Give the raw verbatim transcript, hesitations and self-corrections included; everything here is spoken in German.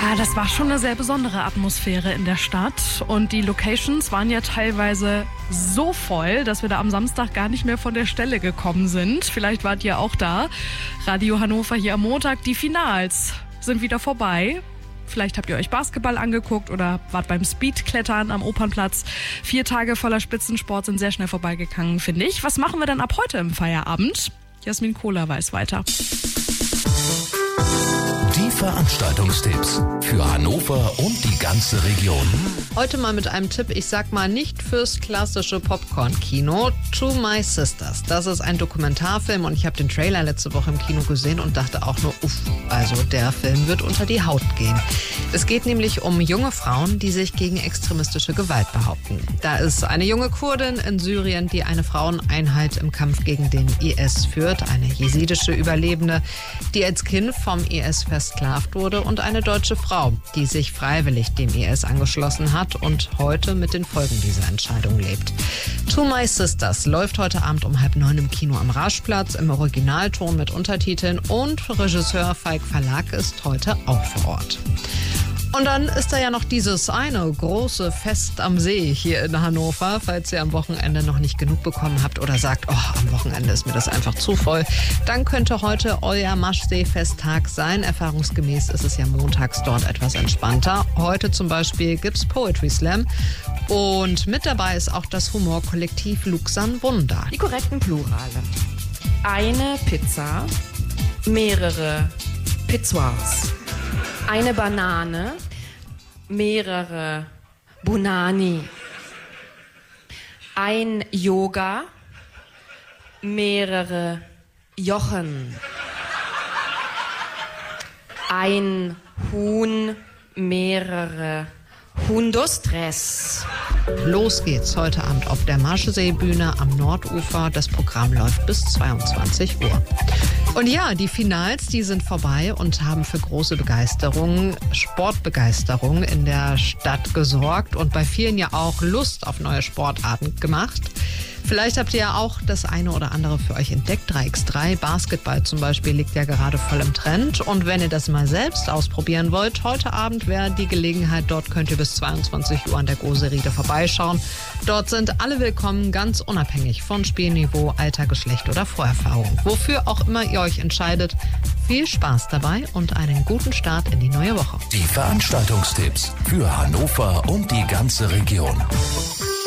Ja, das war schon eine sehr besondere Atmosphäre in der Stadt und die Locations waren ja teilweise so voll, dass wir da am Samstag gar nicht mehr von der Stelle gekommen sind. Vielleicht wart ihr auch da. Radio Hannover hier am Montag. Die Finals sind wieder vorbei. Vielleicht habt ihr euch Basketball angeguckt oder wart beim Speedklettern am Opernplatz. Vier Tage voller Spitzensport sind sehr schnell vorbeigegangen, finde ich. Was machen wir denn ab heute im Feierabend? Jasmin Kohler weiß weiter. Die Veranstaltungstipps für Hannover und die ganze Region. Heute mal mit einem Tipp, ich sag mal nicht fürs klassische Popcorn-Kino. To My Sisters. Das ist ein Dokumentarfilm und ich habe den Trailer letzte Woche im Kino gesehen und dachte auch nur, uff, also der Film wird unter die Haut gehen. Es geht nämlich um junge Frauen, die sich gegen extremistische Gewalt behaupten. Da ist eine junge Kurdin in Syrien, die eine Fraueneinheit im Kampf gegen den I S führt, eine jesidische Überlebende, die als Kind vom I S versklavt wurde und eine deutsche Frau, die sich freiwillig dem I S angeschlossen hat und heute mit den Folgen dieser Entscheidung lebt. To My Sisters läuft heute Abend um halb neun im Kino am Raschplatz im Originalton mit Untertiteln und Regisseur Falk Verlag ist heute auch vor Ort. Und dann ist da ja noch dieses eine große Fest am See hier in Hannover. Falls ihr am Wochenende noch nicht genug bekommen habt oder sagt, oh, am Wochenende ist mir das einfach zu voll, dann könnte heute euer Maschsee-Festtag sein. Erfahrungsgemäß ist es ja montags dort etwas entspannter. Heute zum Beispiel gibt's Poetry Slam. Und mit dabei ist auch das Humorkollektiv Luxan Wunder. Die korrekten Plurale. Eine Pizza, mehrere Pizzoirs. Eine Banane, mehrere Bunani. Ein Yoga, mehrere Jochen. Ein Huhn, mehrere Hundostress. Los geht's heute Abend auf der Maschseebühne am Nordufer. Das Programm läuft bis zweiundzwanzig Uhr. Und ja, die Finals, die sind vorbei und haben für große Begeisterung, Sportbegeisterung in der Stadt gesorgt und bei vielen ja auch Lust auf neue Sportarten gemacht. Vielleicht habt ihr ja auch das eine oder andere für euch entdeckt. drei gegen drei, Basketball zum Beispiel, liegt ja gerade voll im Trend. Und wenn ihr das mal selbst ausprobieren wollt, heute Abend wäre die Gelegenheit. Dort könnt ihr bis zweiundzwanzig Uhr an der Gose-Riede vorbeischauen. Dort sind alle willkommen, ganz unabhängig von Spielniveau, Alter, Geschlecht oder Vorerfahrung. Wofür auch immer ihr euch entscheidet, viel Spaß dabei und einen guten Start in die neue Woche. Die Veranstaltungstipps für Hannover und die ganze Region.